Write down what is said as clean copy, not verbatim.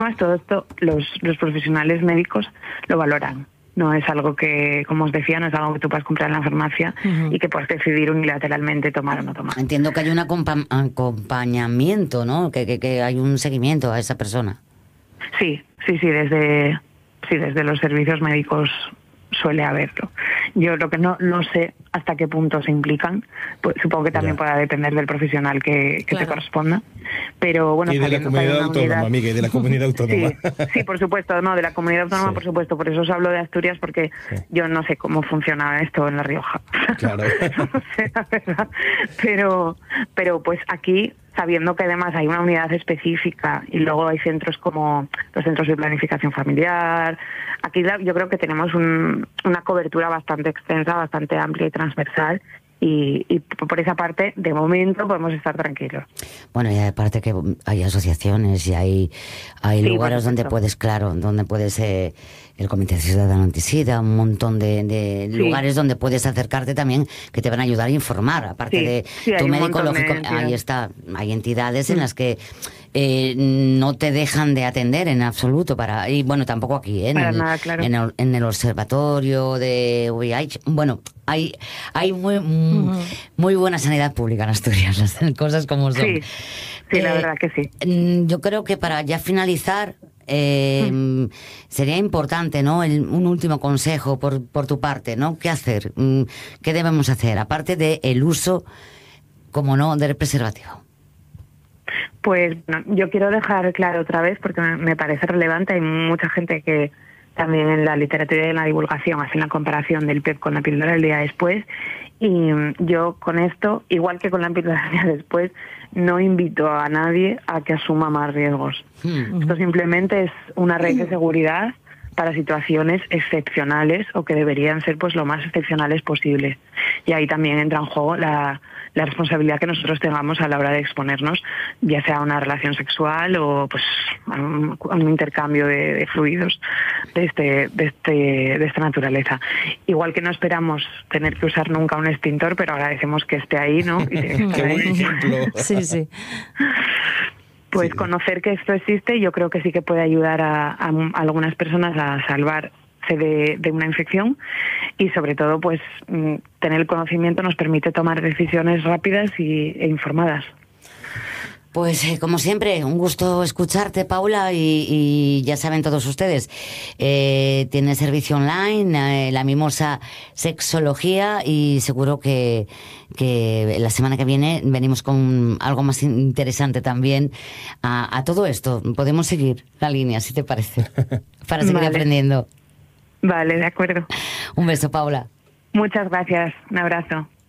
todo esto los profesionales médicos lo valoran. No es algo que, como os decía, no es algo que tú puedas comprar en la farmacia y que puedas decidir unilateralmente tomar o no tomar. Entiendo que hay un acompañamiento, ¿no? Que hay un seguimiento a esa persona. Sí, desde los servicios médicos suele haberlo. Yo lo que no sé hasta qué punto se implican, pues supongo que también pueda depender del profesional que te corresponda, pero bueno, y de la comunidad autónoma, Miguel, de la comunidad autónoma. Sí, por supuesto, no, de la comunidad autónoma, por supuesto, por eso os hablo de Asturias, porque yo no sé cómo funciona esto en La Rioja. Claro. No sé, la verdad, pero pues aquí, sabiendo que además hay una unidad específica y luego hay centros como los centros de planificación familiar, aquí yo creo que tenemos una cobertura bastante extensa, bastante amplia y transversal, y por esa parte, de momento, podemos estar tranquilos. Bueno, y aparte que hay asociaciones y hay lugares donde puedes, el Comité Ciudadano Antisida, un montón de lugares donde puedes acercarte también, que te van a ayudar a informar, aparte de tu médico, lógico, ahí está, hay entidades en las que no te dejan de atender en absoluto, y bueno, tampoco aquí, nada, claro. en el observatorio de VIH, bueno, hay muy buena sanidad pública en Asturias, hacen cosas como son. Sí, la verdad que sí. Yo creo que para ya finalizar, sería importante, ¿no? Un último consejo por tu parte, ¿no? ¿Qué hacer? ¿Qué debemos hacer? Aparte del uso, como no, del preservativo. Pues bueno, yo quiero dejar claro otra vez, porque me parece relevante, hay mucha gente que también en la literatura y en la divulgación hacen la comparación del PrEP con la píldora del día después, y yo con esto, igual que con la píldora del día después, no invito a nadie a que asuma más riesgos. Esto simplemente es una red de seguridad para situaciones excepcionales, o que deberían ser pues lo más excepcionales posibles. Y ahí también entra en juego la responsabilidad que nosotros tengamos a la hora de exponernos, ya sea a una relación sexual o pues a un intercambio de fluidos de esta naturaleza. Igual que no esperamos tener que usar nunca un extintor, pero agradecemos que esté ahí, ¿no? Y tiene que estar ahí. Sí. Pues conocer que esto existe, yo creo que sí que puede ayudar a algunas personas a salvarse de una infección, y sobre todo pues tener el conocimiento nos permite tomar decisiones rápidas e informadas. Pues como siempre, un gusto escucharte, Paula, y ya saben todos ustedes, tiene servicio online, La Mimosa Sexología, y seguro que la semana que viene venimos con algo más interesante también a todo esto. Podemos seguir la línea, si te parece, para seguir aprendiendo. Vale, de acuerdo. Un beso, Paula. Muchas gracias, un abrazo.